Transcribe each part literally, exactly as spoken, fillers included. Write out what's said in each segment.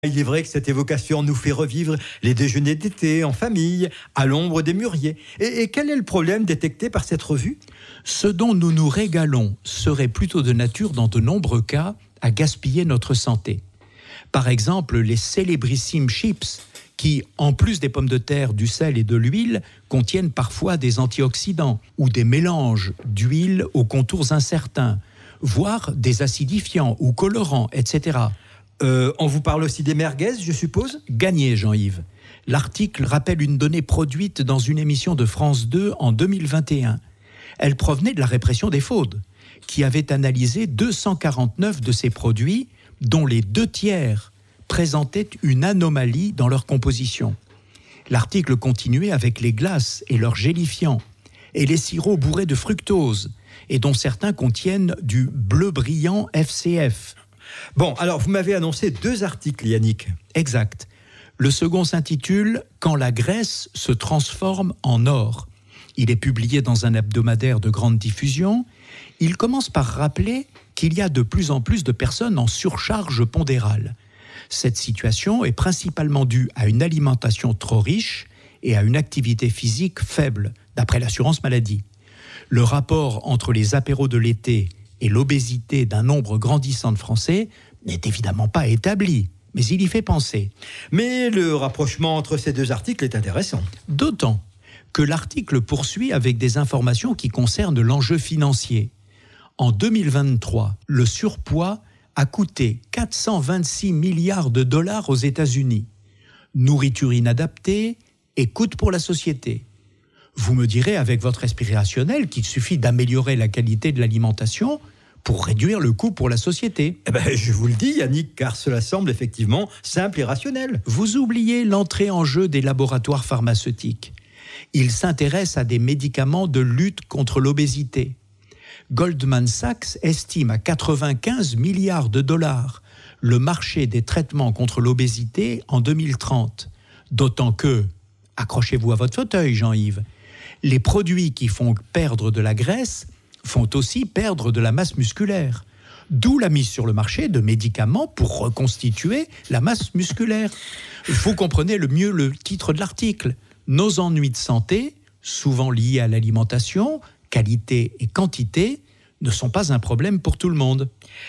Il est vrai que cette évocation nous fait revivre les déjeuners d'été en famille, à l'ombre des mûriers. Et, et quel est le problème détecté par cette revue ? Ce dont nous nous régalons serait plutôt de nature, dans de nombreux cas, à gaspiller notre santé. Par exemple, les célébrissimes chips, qui, en plus des pommes de terre, du sel et de l'huile, contiennent parfois des antioxydants ou des mélanges d'huile aux contours incertains, voire des acidifiants ou colorants, et cetera. Euh, on vous parle aussi des merguez, je suppose ? Gagné, Jean-Yves. L'article rappelle une donnée produite dans une émission de France deux en deux mille vingt et un. Elle provenait de la répression des fraudes, qui avait analysé deux cent quarante-neuf de ces produits, dont les deux tiers présentaient une anomalie dans leur composition. L'article continuait avec les glaces et leurs gélifiants, et les sirops bourrés de fructose, et dont certains contiennent du bleu brillant F C F. Bon, alors vous m'avez annoncé deux articles, Yannick. Exact. Le second s'intitule « Quand la graisse se transforme en or ». Il est publié dans un hebdomadaire de grande diffusion. Il commence par rappeler qu'il y a de plus en plus de personnes en surcharge pondérale. Cette situation est principalement due à une alimentation trop riche et à une activité physique faible, d'après l'assurance maladie. Le rapport entre les apéros de l'été et l'obésité d'un nombre grandissant de Français n'est évidemment pas établi, mais il y fait penser. Mais le rapprochement entre ces deux articles est intéressant. D'autant que l'article poursuit avec des informations qui concernent l'enjeu financier. En deux mille vingt-trois, le surpoids a coûté quatre cent vingt-six milliards de dollars aux États-Unis. Nourriture inadaptée et coût pour la société. Vous me direz avec votre esprit rationnel qu'il suffit d'améliorer la qualité de l'alimentation pour réduire le coût pour la société. Eh ben, je vous le dis, Yannick, car cela semble effectivement simple et rationnel. Vous oubliez l'entrée en jeu des laboratoires pharmaceutiques. Ils s'intéressent à des médicaments de lutte contre l'obésité. Goldman Sachs estime à quatre-vingt-quinze milliards de dollars le marché des traitements contre l'obésité en deux mille trente. D'autant que, accrochez-vous à votre fauteuil, Jean-Yves, les produits qui font perdre de la graisse font aussi perdre de la masse musculaire. D'où la mise sur le marché de médicaments pour reconstituer la masse musculaire. Vous comprenez le mieux le titre de l'article. Nos ennuis de santé, souvent liés à l'alimentation, qualité et quantité, ne sont pas un problème pour tout le monde.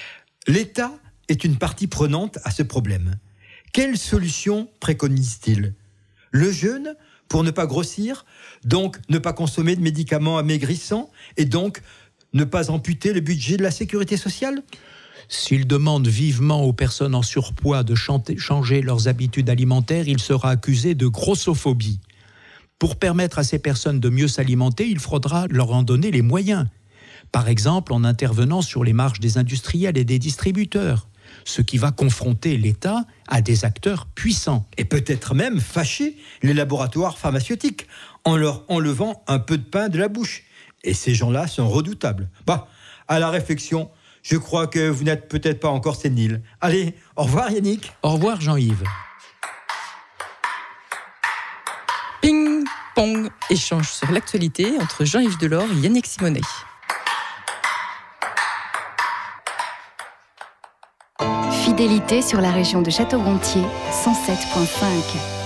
L'État est une partie prenante à ce problème. Quelle solution préconise-t-il ? Le jeûne pour ne pas grossir, donc ne pas consommer de médicaments amaigrissants et donc ne pas amputer le budget de la sécurité sociale ? S'il demande vivement aux personnes en surpoids de changer leurs habitudes alimentaires, il sera accusé de grossophobie. Pour permettre à ces personnes de mieux s'alimenter, il faudra leur en donner les moyens. Par exemple, en intervenant sur les marges des industriels et des distributeurs, ce qui va confronter l'État à des acteurs puissants. Et peut-être même fâcher les laboratoires pharmaceutiques en leur enlevant un peu de pain de la bouche. Et ces gens-là sont redoutables. Bah, à la réflexion, je crois que vous n'êtes peut-être pas encore sénile. Allez, au revoir Yannick. Au revoir Jean-Yves. Ping Pong, échange sur l'actualité entre Jean-Yves Delors et Yannick Simonet. Fidélité sur la région de Château-Gontier, cent sept virgule cinq.